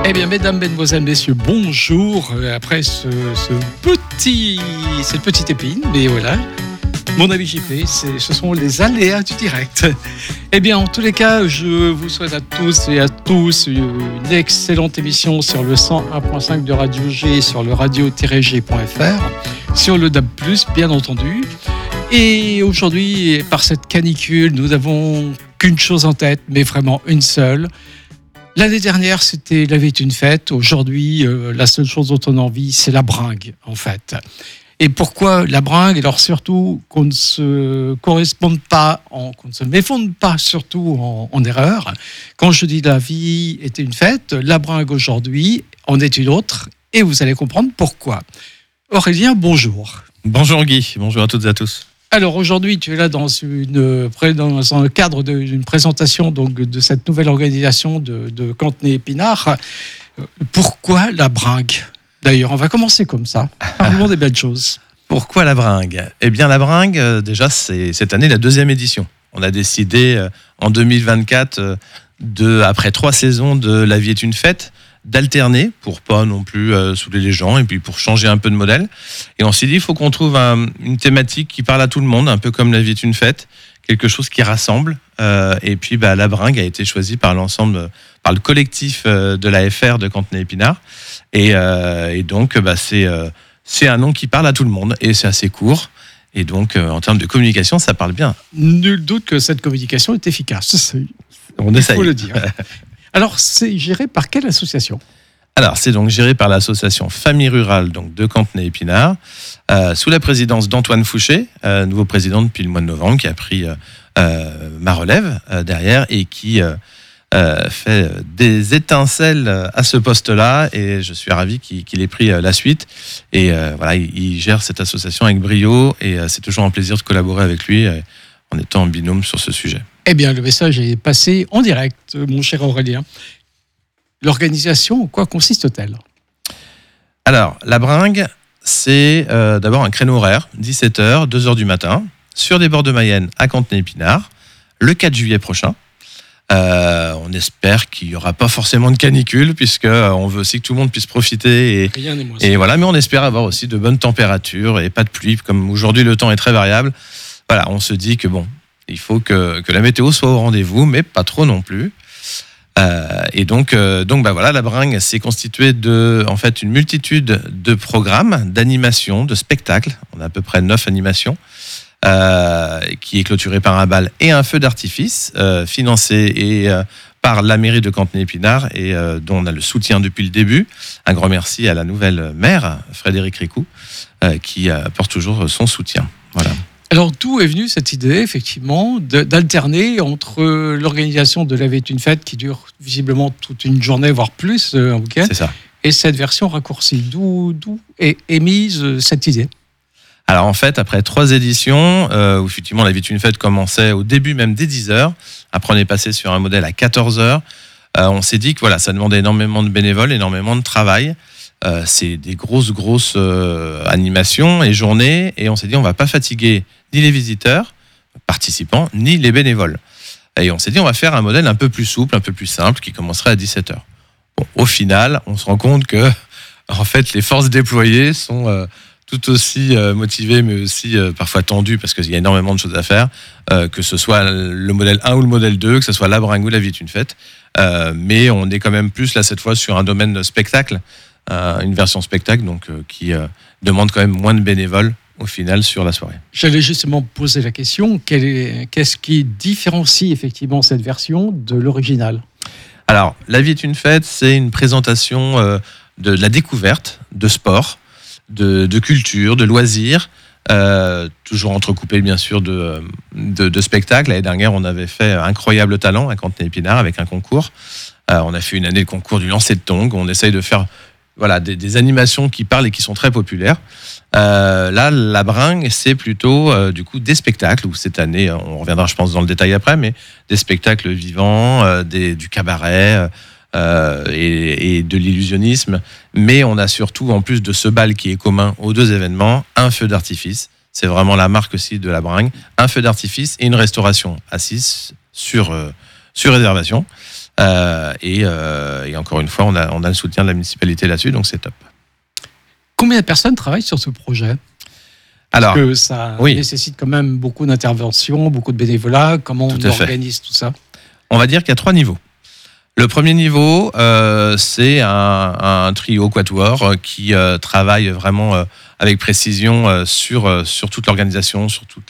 Eh bien, mesdames, mesdemoiselles, messieurs, bonjour. Après cette petite épine, mais voilà, mon ami JP, ce sont les aléas du direct. Eh bien, en tous les cas, je vous souhaite à tous et à tous une excellente émission sur le 101.5 de Radio G, sur le radio-g.fr, sur le DAB+, bien entendu. Et aujourd'hui, par cette canicule, nous n'avons qu'une chose en tête, mais vraiment une seule. L'année dernière, c'était la vie est une fête. Aujourd'hui, la seule chose dont on a envie, c'est la bringue, en fait. Et pourquoi la bringue ? Alors surtout qu'on ne se corresponde pas, qu'on ne se méfonde pas surtout en erreur. Quand je dis la vie était une fête, la bringue aujourd'hui en est une autre. Et vous allez comprendre pourquoi. Aurélien, bonjour. Bonjour Guy, bonjour à toutes et à tous. Alors aujourd'hui, tu es là dans le cadre d'une présentation donc, de cette nouvelle organisation de Cantenay-Épinard. Pourquoi la bringue ? D'ailleurs, on va commencer comme ça. Parlons des belles choses. Pourquoi la bringue ? Eh bien la bringue, déjà c'est cette année la 2e édition. On a décidé en 2024, après 3 saisons de La vie est une fête, d'alterner pour pas non plus saouler les gens et puis pour changer un peu de modèle. Et on s'est dit il faut qu'on trouve une thématique qui parle à tout le monde, un peu comme La vie est une fête, quelque chose qui rassemble. Et puis la bringue a été choisie par le collectif de la FR de Cantenay-Épinard. Et donc c'est un nom qui parle à tout le monde et c'est assez court. Et donc en termes de communication, ça parle bien. Nul doute que cette communication est efficace. On essaye. Il faut le dire. Alors, c'est géré par quelle association ? Alors, c'est donc géré par l'association Famille Rurale donc, de Cantenay-Épinard, sous la présidence d'Antoine Fouché, nouveau président depuis le mois de novembre, qui a pris ma relève derrière et qui fait des étincelles à ce poste-là. Et je suis ravi qu'il ait pris la suite. Et voilà, il gère cette association avec brio et c'est toujours un plaisir de collaborer avec lui en étant en binôme sur ce sujet. Eh bien, le message est passé en direct, mon cher Aurélien. L'organisation, en quoi consiste-t-elle ? Alors, la bringue, c'est d'abord un créneau horaire, 17h, 2h du matin, sur des bords de Mayenne à Cantenay-Épinard, le 4 juillet prochain. On espère qu'il n'y aura pas forcément de canicule, puisqu'on veut aussi que tout le monde puisse profiter. Rien n'est moins et voilà, mais on espère avoir aussi de bonnes températures et pas de pluie, comme aujourd'hui le temps est très variable. Voilà, on se dit que bon, il faut que la météo soit au rendez-vous, mais pas trop non plus. Et donc voilà, la bringue, c'est constitué de, en fait, une multitude de programmes, d'animations, de spectacles. On a à peu près 9 animations, qui est clôturée par un bal et un feu d'artifice, financé par la mairie de Cantenay-Épinard et dont on a le soutien depuis le début. Un grand merci à la nouvelle maire, Frédéric Ricou, qui apporte toujours son soutien. Voilà. Alors, d'où est venue cette idée, effectivement, d'alterner entre l'organisation de La vie est une fête, qui dure visiblement toute une journée, voire plus, un week-end, C'est ça. et cette version raccourcie. D'où est mise cette idée ? Alors en fait, après 3 éditions, où effectivement La vie est une fête commençait au début même dès 10h, après on est passé sur un modèle à 14h, on s'est dit que voilà, ça demandait énormément de bénévoles, énormément de travail. C'est des grosses animations et journées, et on s'est dit on va pas fatiguer ni les visiteurs, participants, ni les bénévoles. Et on s'est dit on va faire un modèle un peu plus souple, un peu plus simple, qui commencerait à 17h. Bon, au final, on se rend compte que en fait les forces déployées sont tout aussi motivées, mais aussi parfois tendues, parce qu'il y a énormément de choses à faire, que ce soit le modèle 1 ou le modèle 2, que ce soit la bringue ou La vie est une fête. Mais on est quand même plus là cette fois sur un domaine de spectacle, une version spectacle donc qui demande quand même moins de bénévoles au final sur la soirée. J'allais justement poser la question, qu'est-ce qui différencie effectivement cette version de l'original ? Alors, La vie est une fête, c'est une présentation de la découverte de sport, de culture, de loisirs, toujours entrecoupé bien sûr de spectacles. L'année dernière, on avait fait Incroyable Talent à Cantenay-Épinard avec un concours. On a fait une année de concours du lancer de tongs. On essaye de faire voilà, des animations qui parlent et qui sont très populaires. Là, la bringue, c'est plutôt du coup des spectacles, où cette année, on reviendra je pense dans le détail après, mais des spectacles vivants, du cabaret et de l'illusionnisme. Mais on a surtout, en plus de ce bal qui est commun aux 2 événements, un feu d'artifice. C'est vraiment la marque aussi de la bringue. Un feu d'artifice et une restauration assise sur réservation. Et encore une fois, on a le soutien de la municipalité là-dessus, donc c'est top. Combien de personnes travaillent sur ce projet ? Alors, Parce que ça nécessite quand même beaucoup d'interventions, beaucoup de bénévolat. Comment on organise tout ça ? On va dire qu'il y a 3 niveaux. Le premier niveau, c'est un trio quatuor qui travaille vraiment avec précision sur toute l'organisation, sur toutes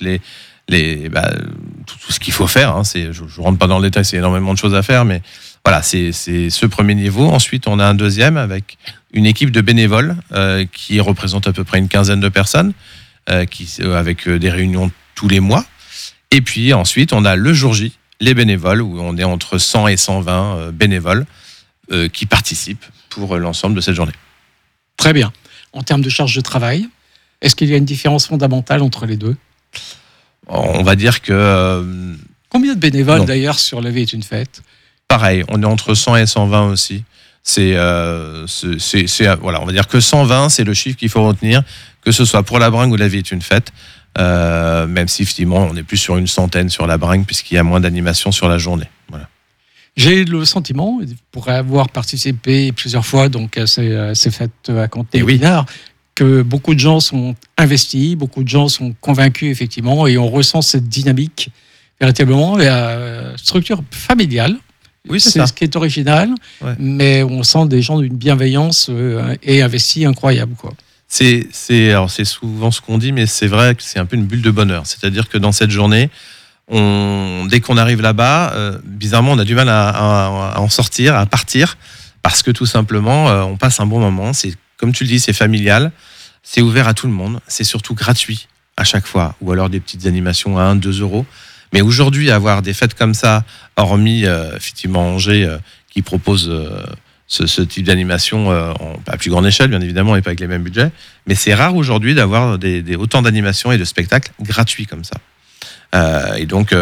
tout ce qu'il faut faire. Hein. Je rentre pas dans le détail, c'est énormément de choses à faire, mais voilà, c'est ce premier niveau. Ensuite, on a un deuxième avec une équipe de bénévoles qui représente à peu près une quinzaine de personnes, avec des réunions tous les mois. Et puis ensuite, on a le jour J, les bénévoles, où on est entre 100 et 120 bénévoles qui participent pour l'ensemble de cette journée. Très bien. En termes de charge de travail, est-ce qu'il y a une différence fondamentale entre les deux ? On va dire que... Combien de bénévoles d'ailleurs sur La vie est une fête ? Pareil, on est entre 100 et 120 aussi. Voilà, on va dire que 120, c'est le chiffre qu'il faut retenir, que ce soit pour la bringue ou La vie est une fête. Même si effectivement on est plus sur une centaine sur la bringue puisqu'il y a moins d'animation sur la journée. Voilà. J'ai le sentiment, pour avoir participé plusieurs fois donc à ces fêtes à Canteleu-Pinard, que beaucoup de gens sont investis, beaucoup de gens sont convaincus effectivement, et on ressent cette dynamique véritablement, la structure familiale. Oui, c'est ça. Ce qui est original, mais on sent des gens d'une bienveillance et investis incroyable, quoi. C'est souvent ce qu'on dit, mais c'est vrai que c'est un peu une bulle de bonheur. C'est-à-dire que dans cette journée, dès qu'on arrive là-bas, bizarrement, on a du mal à en sortir, à partir, parce que tout simplement, on passe un bon moment. C'est, comme tu le dis, c'est familial, c'est ouvert à tout le monde, c'est surtout gratuit à chaque fois, ou alors des petites animations à 1-2 euros. Mais aujourd'hui, avoir des fêtes comme ça, hormis effectivement Angers, qui propose... ce type d'animation à plus grande échelle, bien évidemment, et pas avec les mêmes budgets. Mais c'est rare aujourd'hui d'avoir autant d'animations et de spectacles gratuits comme ça. Et donc,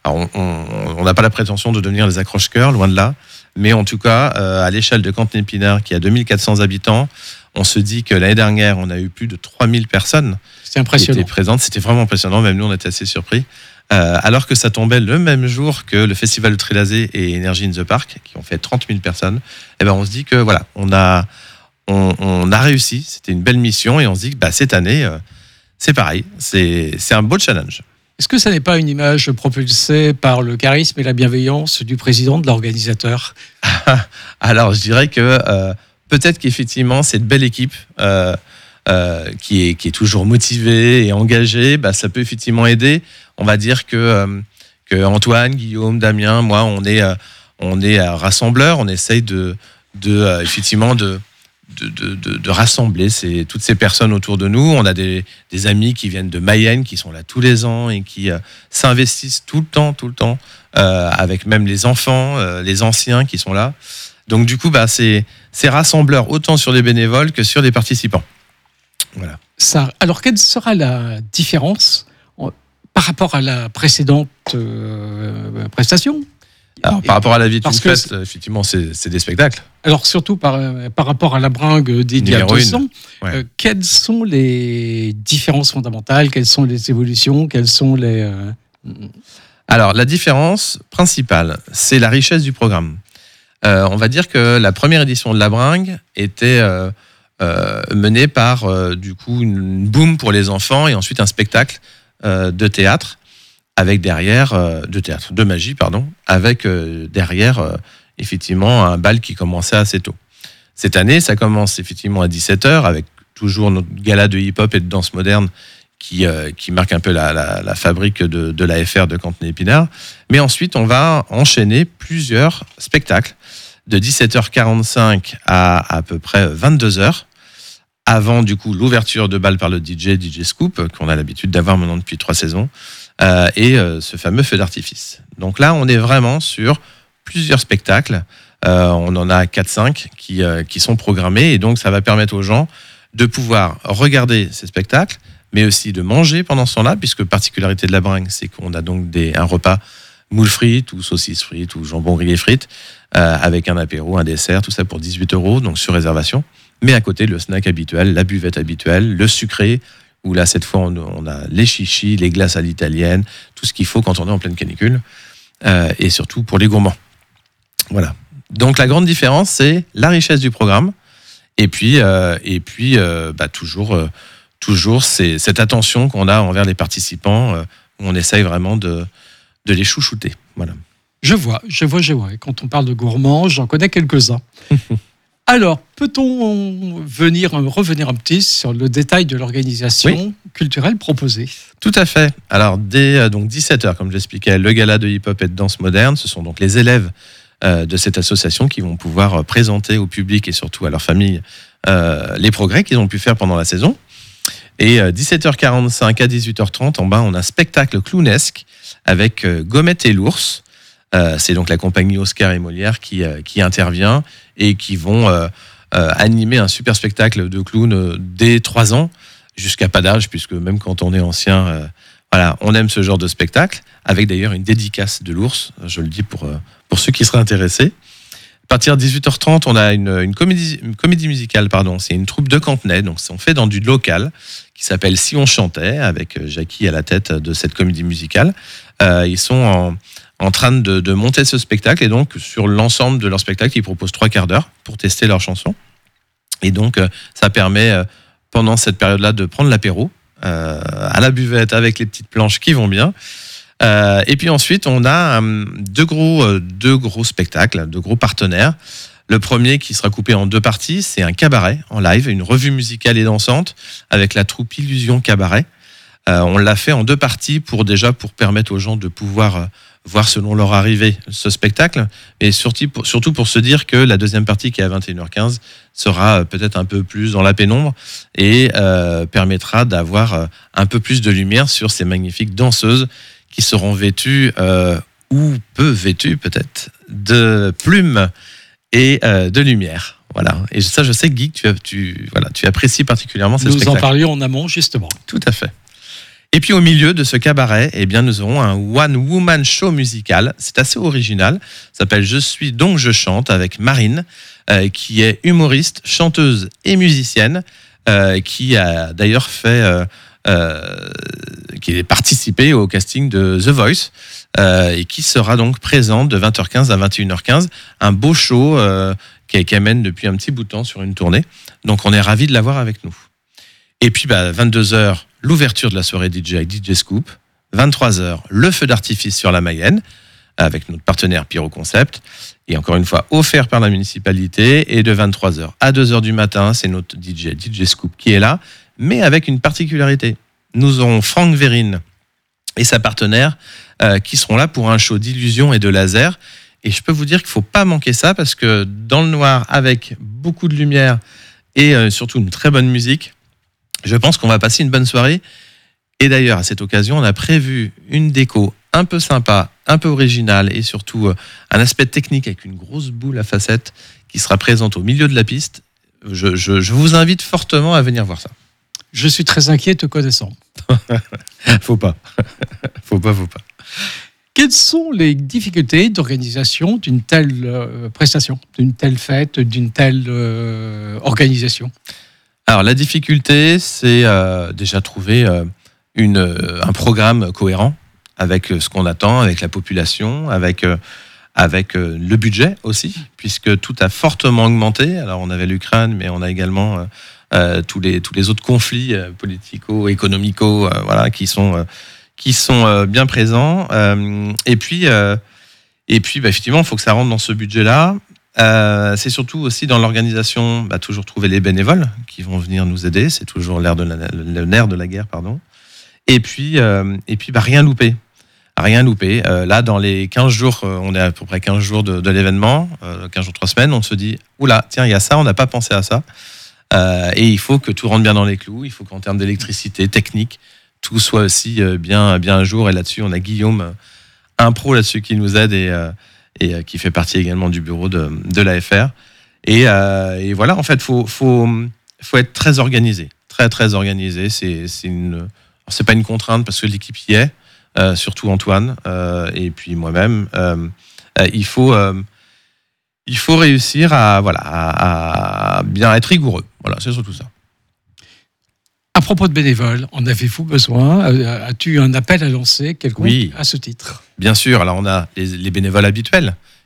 on n'a pas la prétention de devenir les accroche-cœurs, loin de là. Mais en tout cas, à l'échelle de Canteleu-Pinard, qui a 2400 habitants, on se dit que l'année dernière, on a eu plus de 3000 personnes qui étaient présentes. C'était vraiment impressionnant. Même nous, on était assez surpris. Alors que ça tombait le même jour que le festival de Trélazé et Energy in the Park, qui ont fait 30 000 personnes, et ben on se dit que voilà, on a réussi, c'était une belle mission, et on se dit que cette année, c'est pareil, c'est un beau challenge. Est-ce que ça n'est pas une image propulsée par le charisme et la bienveillance du président, de l'organisateur ? Alors, je dirais que peut-être qu'effectivement, cette belle équipe qui est toujours motivée et engagée, ça peut effectivement aider. On va dire que Antoine, Guillaume, Damien, moi, on est rassembleurs. On essaye effectivement de rassembler toutes ces personnes autour de nous. On a des amis qui viennent de Mayenne, qui sont là tous les ans et qui s'investissent tout le temps, avec même les enfants, les anciens qui sont là. Donc du coup, c'est rassembleur autant sur les bénévoles que sur les participants. Voilà. Alors, quelle sera la différence par rapport à la précédente prestation ? Alors, par rapport à La vie d'une fête, effectivement, c'est des spectacles. Alors, surtout par rapport à la bringue d'il y a 2 ans, quelles sont les différences fondamentales ? Quelles sont les évolutions ? Quelles sont les... Alors, la différence principale, c'est la richesse du programme. On va dire que la première édition de la bringue était menée par, du coup, une boum pour les enfants et ensuite un spectacle de théâtre. Avec derrière, de magie, avec derrière, effectivement, un bal qui commençait assez tôt. Cette année, ça commence effectivement à 17h, avec toujours notre gala de hip-hop et de danse moderne qui marque un peu la fabrique de l'AFR de Canteleu-Pinard. Mais ensuite, on va enchaîner plusieurs spectacles de 17h45 à peu près 22h, avant du coup l'ouverture de bal par le DJ Scoop, qu'on a l'habitude d'avoir maintenant depuis 3 saisons, et ce fameux feu d'artifice. Donc là, on est vraiment sur plusieurs spectacles. On en a 4-5 qui sont programmés, et donc ça va permettre aux gens de pouvoir regarder ces spectacles, mais aussi de manger pendant ce temps-là, puisque particularité de la bringue, c'est qu'on a donc un repas moules frites ou saucisses frites ou jambon grillé frites, avec un apéro, un dessert, tout ça pour 18 €, donc sur réservation. Mais à côté, le snack habituel, la buvette habituelle, le sucré, où là, cette fois, on a les chichis, les glaces à l'italienne, tout ce qu'il faut quand on est en pleine canicule, et surtout pour les gourmands. Voilà. Donc la grande différence, c'est la richesse du programme et puis toujours cette attention qu'on a envers les participants, où on essaye vraiment de les chouchouter. Voilà. Je vois. Et quand on parle de gourmands, j'en connais quelques-uns. Alors, peut-on revenir un petit sur le détail de l'organisation culturelle proposée ? Tout à fait. Alors, dès 17h, comme je l'expliquais, le gala de hip-hop et de danse moderne, ce sont donc les élèves de cette association qui vont pouvoir présenter au public et surtout à leur famille les progrès qu'ils ont pu faire pendant la saison. Et 17h45 à 18h30, en bas, on a un spectacle clownesque avec Gommette et l'ours. C'est donc la compagnie Oscar et Molière qui intervient et qui vont animer un super spectacle de clown dès 3 ans jusqu'à pas d'âge, puisque même quand on est ancien, on aime ce genre de spectacle, avec d'ailleurs une dédicace de l'ours, je le dis pour ceux qui seraient intéressés. À partir de 18h30, on a une comédie musicale, c'est une troupe de Cantenay, donc on fait dans du local, qui s'appelle Si on chantait, avec Jackie à la tête de cette comédie musicale. Ils sont en train de monter ce spectacle, et donc sur l'ensemble de leur spectacle, ils proposent 3 quarts d'heure pour tester leurs chansons. Et donc ça permet, pendant cette période-là, de prendre l'apéro à la buvette avec les petites planches qui vont bien. Et puis ensuite, on a deux gros spectacles, 2 gros partenaires. Le premier qui sera coupé en 2 parties, c'est un cabaret en live, une revue musicale et dansante avec la troupe Illusion Cabaret. On l'a fait en 2 parties pour permettre aux gens de pouvoir voir selon leur arrivée ce spectacle, et surtout pour se dire que la deuxième partie, qui est à 21h15, sera peut-être un peu plus dans la pénombre et permettra d'avoir un peu plus de lumière sur ces magnifiques danseuses qui seront vêtues, ou peu vêtues peut-être, de plumes et de lumière. Voilà. Et ça, je sais, Guy, tu apprécies particulièrement ce spectacle. Nous en parlions en amont, justement. Tout à fait. Et puis au milieu de ce cabaret, nous aurons un one-woman show musical. C'est assez original. Ça s'appelle Je suis donc je chante, avec Marine, qui est humoriste, chanteuse et musicienne, qui a d'ailleurs qui a participé au casting de The Voice, et qui sera donc présente de 20h15 à 21h15. Un beau show qui amène depuis un petit bout de temps sur une tournée. Donc on est ravis de l'avoir avec nous. Et puis 22h, l'ouverture de la soirée DJ avec DJ Scoop. 23h, le feu d'artifice sur la Mayenne avec notre partenaire Pyro Concept. Et encore une fois, offert par la municipalité. Et de 23h à 2h du matin, c'est notre DJ Scoop qui est là, mais avec une particularité. Nous aurons Franck Vérine et sa partenaire qui seront là pour un show d'illusion et de laser. Et je peux vous dire qu'il ne faut pas manquer ça, parce que dans le noir, avec beaucoup de lumière et surtout une très bonne musique, je pense qu'on va passer une bonne soirée. Et d'ailleurs, à cette occasion, on a prévu une déco un peu sympa, un peu originale, et surtout un aspect technique avec une grosse boule à facettes qui sera présente au milieu de la piste. Je vous invite fortement à venir voir ça. Je suis très inquiet te connaissant. Faut pas. Quelles sont les difficultés d'organisation d'une telle prestation, d'une telle fête, d'une telle organisation ? Alors la difficulté, c'est déjà trouver un programme cohérent avec ce qu'on attend, avec la population, avec le budget aussi, puisque tout a fortement augmenté. Alors on avait l'Ukraine, mais on a également tous les autres conflits politico-économico, qui sont bien présents. Et puis effectivement, il faut que ça rentre dans ce budget-là. C'est surtout aussi dans l'organisation, toujours trouver les bénévoles qui vont venir nous aider. C'est toujours le nerf de la guerre, pardon. Et puis rien louper. Là, dans les 15 jours, on est à peu près 15 jours de l'événement, 15 jours, 3 semaines, on se dit, oula, tiens, il y a ça, on n'a pas pensé à ça. Et il faut que tout rentre bien dans les clous. Il faut qu'en termes d'électricité, technique, tout soit aussi bien à jour. Et là-dessus, on a Guillaume, un pro là-dessus, qui nous aide et qui fait partie également du bureau de l'AFR. Et voilà, en fait, faut être très organisé. Très, très organisé. C'est pas une contrainte, parce que l'équipe y est, surtout Antoine, et puis moi-même. Il faut réussir à bien être rigoureux. Voilà, c'est surtout ça. À propos de bénévoles, en avez-vous besoin ? As-tu un appel à lancer quelconque ? Oui, à ce titre ? Bien sûr. Alors, on a les bénévoles habituels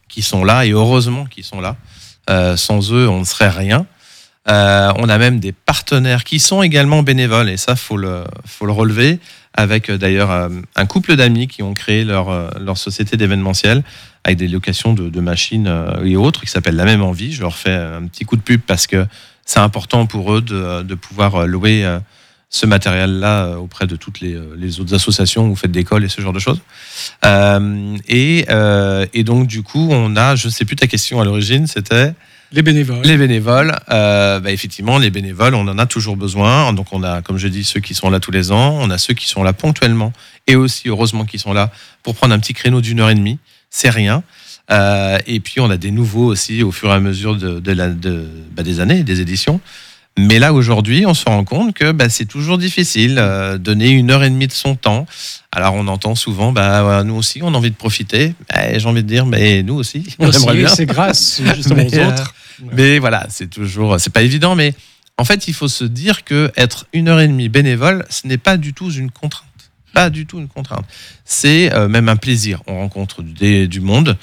qui sont là, et heureusement qu'ils sont là. Sans eux, on ne serait rien. On a même des partenaires qui sont également bénévoles, et ça, faut le relever, avec d'ailleurs un couple d'amis qui ont créé leur société d'événementiel, avec des locations de machines et autres, qui s'appelle La Même Envie. Je leur fais un petit coup de pub parce que c'est important pour eux de pouvoir louer ce matériel-là auprès de toutes les autres associations où vous faites d'école et ce genre de choses. Et donc, du coup, on a, je ne sais plus ta question à l'origine, c'était... Les bénévoles. Les bénévoles, effectivement, les bénévoles, on en a toujours besoin. Donc, on a, comme je dis, ceux qui sont là tous les ans, on a ceux qui sont là ponctuellement, et aussi, heureusement, qui sont là pour prendre un petit créneau d'1h30. C'est rien. Et puis, on a des nouveaux aussi au fur et à mesure des années, des éditions. Mais là, aujourd'hui, on se rend compte que c'est toujours difficile. Donner 1h30 de son temps. Alors, on entend souvent, nous aussi, on a envie de profiter. J'ai envie de dire, mais nous aussi, on aimerait bien. C'est grâce justement aux autres. Mais voilà, c'est pas évident. Mais en fait, il faut se dire que être 1h30 bénévole, ce n'est pas du tout une contrainte. Pas du tout une contrainte. C'est même un plaisir. On rencontre du monde.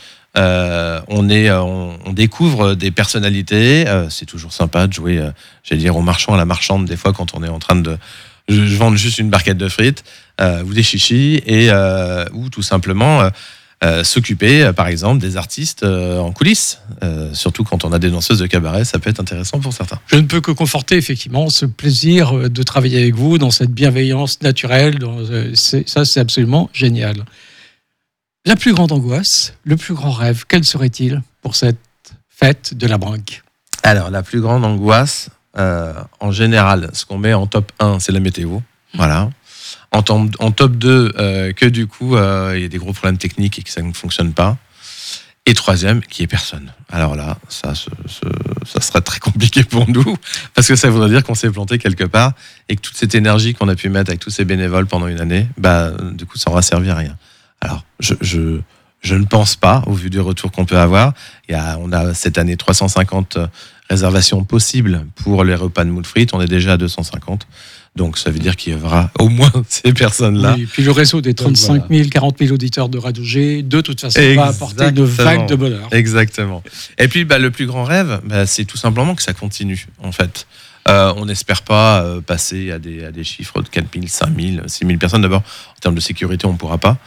On découvre des personnalités. C'est toujours sympa de jouer, au marchand à la marchande des fois quand on est en train de vendre juste une barquette de frites ou des chichis ou tout simplement s'occuper, par exemple, des artistes en coulisses. Surtout quand on a des danseuses de cabaret, ça peut être intéressant pour certains. Je ne peux que conforter effectivement ce plaisir de travailler avec vous dans cette bienveillance naturelle. Ça, c'est absolument génial. La plus grande angoisse, le plus grand rêve, quel serait-il pour cette fête de la Bringue ? Alors, la plus grande angoisse, en général, ce qu'on met en top 1, c'est la météo. Voilà. En top 2, que du coup, il y a des gros problèmes techniques et que ça ne fonctionne pas. Et troisième, qu'il n'y ait personne. Alors là, ça serait très compliqué pour nous, parce que ça voudrait dire qu'on s'est planté quelque part et que toute cette énergie qu'on a pu mettre avec tous ces bénévoles pendant une année, du coup, ça n'aura servi à rien. Alors, je ne pense pas, au vu du retour qu'on peut avoir. On a cette année 350 réservations possibles pour les repas de moules frites. On est déjà à 250. Donc, ça veut dire qu'il y aura au moins ces personnes-là. Oui, et puis le réseau des 35 000, 40 000 auditeurs de Radio G, de toute façon, va apporter une vague de bonheur. Exactement. Et puis, le plus grand rêve, c'est tout simplement que ça continue, en fait. On n'espère pas passer à des chiffres de 4 000, 5 000, 6 000 personnes. D'abord, en termes de sécurité, on ne pourra pas.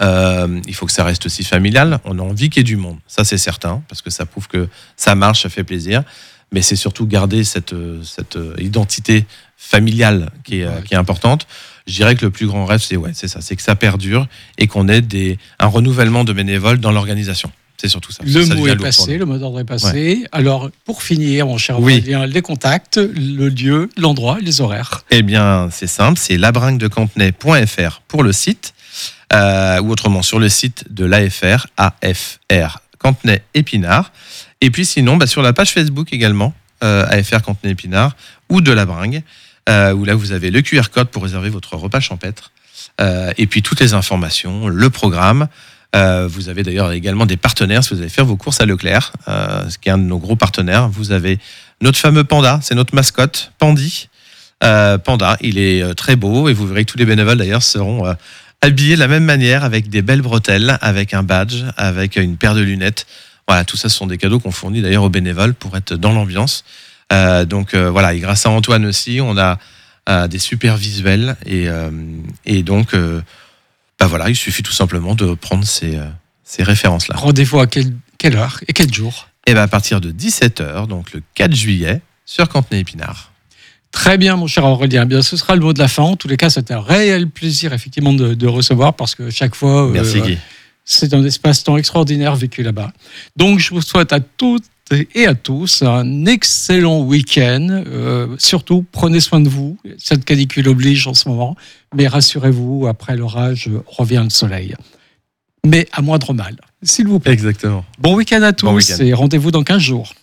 Il faut que ça reste aussi familial. On a envie qu'il y ait du monde, ça c'est certain, parce que ça prouve que ça marche, ça fait plaisir. Mais c'est surtout garder cette identité familiale qui est importante. Je dirais que le plus grand rêve, c'est que ça perdure et qu'on ait un renouvellement de bénévoles dans l'organisation. C'est surtout ça. Le mot est passé, le mot d'ordre est passé. Ouais. Alors, pour finir, mon cher Aurélien, les contacts, le lieu, l'endroit, les horaires. Eh bien, c'est simple, c'est labringuedecantenay.fr pour le site. Ou autrement sur le site de l'AFR, AFR Cantenay Épinard. Et puis sinon, sur la page Facebook également, AFR Cantenay Épinard, ou de la Bringue, où là vous avez le QR code pour réserver votre repas champêtre. Et puis toutes les informations, le programme. Vous avez d'ailleurs également des partenaires, si vous allez faire vos courses à Leclerc, ce qui est un de nos gros partenaires. Vous avez notre fameux panda, c'est notre mascotte, Pandy. Panda, il est très beau, et vous verrez que tous les bénévoles d'ailleurs seront... habillés de la même manière, avec des belles bretelles, avec un badge, avec une paire de lunettes. Voilà, tout ça, ce sont des cadeaux qu'on fournit d'ailleurs aux bénévoles pour être dans l'ambiance. Donc voilà, et grâce à Antoine aussi, on a des super visuels. Et donc, il suffit tout simplement de prendre ces références-là. Rendez-vous à quelle heure et quel jour ? Et à partir de 17h, donc le 4 juillet, sur Cantenay-Épinard. Très bien, mon cher Aurélien. Bien, ce sera le mot de la fin. En tous les cas, c'est un réel plaisir, effectivement, de recevoir, parce que chaque fois, merci, Guy. C'est un espace-temps extraordinaire vécu là-bas. Donc, je vous souhaite à toutes et à tous un excellent week-end. Surtout, prenez soin de vous. Cette canicule oblige en ce moment. Mais rassurez-vous, après l'orage, revient le soleil. Mais à moindre mal, s'il vous plaît. Exactement. Bon week-end à tous et rendez-vous dans 15 jours.